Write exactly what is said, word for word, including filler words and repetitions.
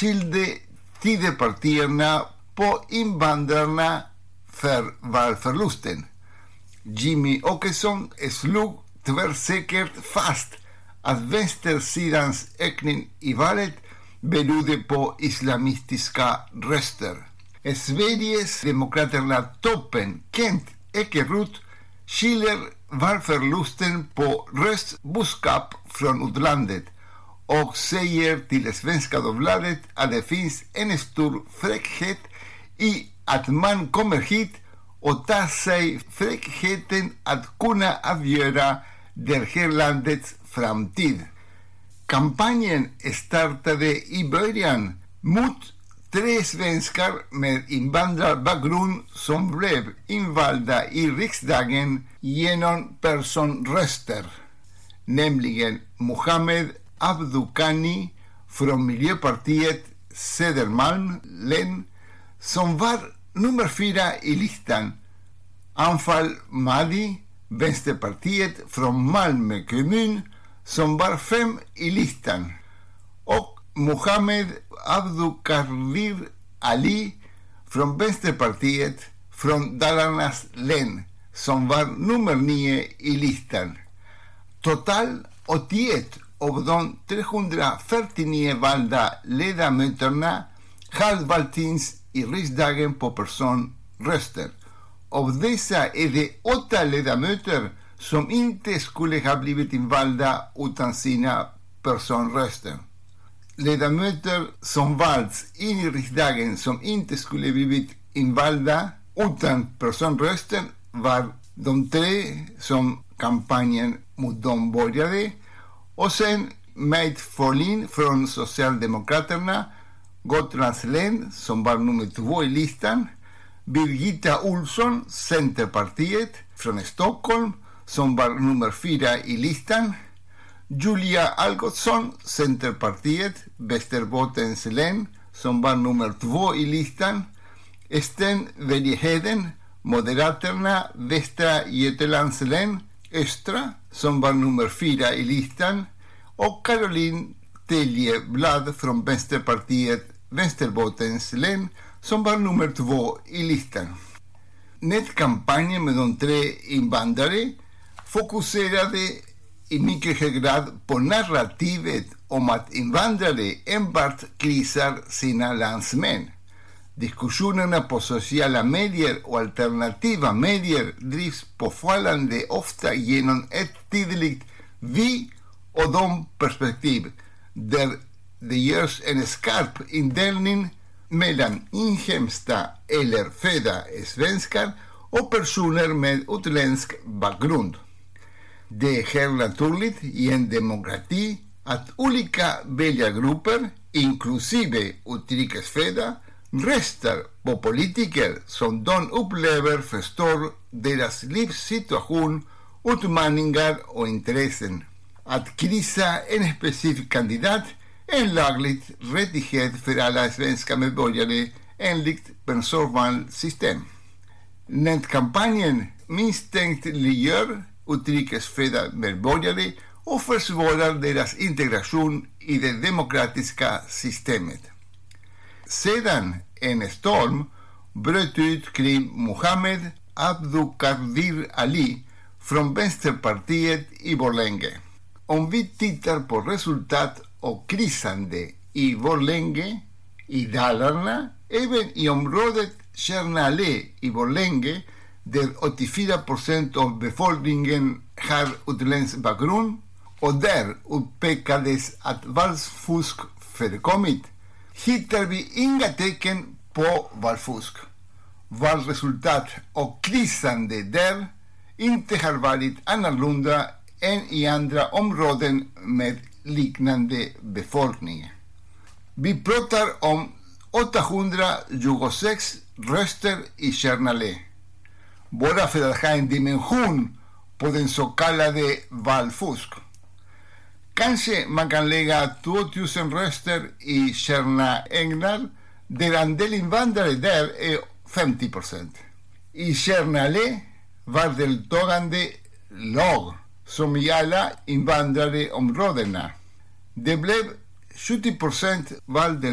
skilde Tidöpartierna på invandrarna för valförlusten. Jimmy Åkesson slog tvärsäkert fast att vänstersidans ökning i valet berodde på islamistiska röster. Sveriges Demokraterna-toppen Kent Ekeroth skiljer valförlusten på röstbudskap från utlandet och säger till Svenska Dagbladet att det finns en stor fräckhet i att man kommer hit och tar sig fräckheten att kunna avgöra det här landets framtid. Kampanjen startade i början mot tre svenskar med invandrarbakgrund som blev invalda i riksdagen genom personröster, nämligen Mohammed Abdukhani från Miljöpartiet Södermalm län, som var nummer fyra i listan, Anfal Mahdi, Vänsterpartiet från Malmö kommun, som var fem i listan, och Mohammed Abdukadir Ali från Vänsterpartiet från Dalarnas län, som var nummer nio i listan. Total åttioett av de trehundrafyrtionio valda ledamöterna har valts i riksdagen på personröster. Av dessa är det åtta ledamöter som inte skulle ha blivit invalda utan sina personröster. Ledamöter som valts in i riksdagen som inte skulle blivit invalda utan personröster var de tre som kampanjen mot dem började, och sen Mait Folin från Socialdemokraterna, Gotlands län, som var nummer två i listan, Birgitta Olsson, Centerpartiet från Stockholm, som var nummer fyra i listan, Julia Algotsson, Centerpartiet, Västerbottens län, som var nummer två i listan, Sten Bergheden, Moderaterna, Västra Götalands län, Östra, som var nummer fyra i listan, och Caroline Teljeblad från Vänsterpartiet, Västerbottens län, som var nummer två i listan. Nätkampanjen med de tre invandrare fokuserade i mycket hög grad på narrativet om att invandrare enbart krisar sina landsmän. Diskussionerna på sociala medier och alternativa medier drivs påfallande ofta genom ett tydligt vi och de perspektiv, där det görs en skarp indelning mellan inhemska eller födda svenskar och personer med utländsk bakgrund. Det är helt naturligt i en demokrati att olika väljargrupper, inklusive utrikesfödda, röstar på politiker som de upplever förstår deras livssituation, utmaningar och intressen. Att krisa en specifik kandidat är en laglig rättighet för alla svenska medborgare enligt personvalssystem. Nätkampanjen misstänkliggör utrikesfödda medborgare och försvårar deras integration i det demokratiska systemet. Sedan en storm bröt ut kring Mohammed Abdukadir Ali från Vänsterpartiet i Borlänge. Om vi tittar på resultat och krisande i Borlänge, i Dalarna, även i området Kärnale i Borlänge, där åttiofyra procent av befolkningen har utländsk bakgrund och där utpekades att valfusk förekommit, hittar vi inga tecken på valfusk. Valresultat och krisande där inte har varit annorlunda än i andra områden med liknande befolkning. Vi pratar om åttahundratjugosex röster i Kärnale. Bara för att ha en dimension på den så kallade valfusk. Kanske man kan lägga tvåtusen röster i Kärna Änglar, där andel invandrare där är femtio procent. I Kärnale var deltagande lag, som i alla invandrare områdena. Det blev sjuttio procent valde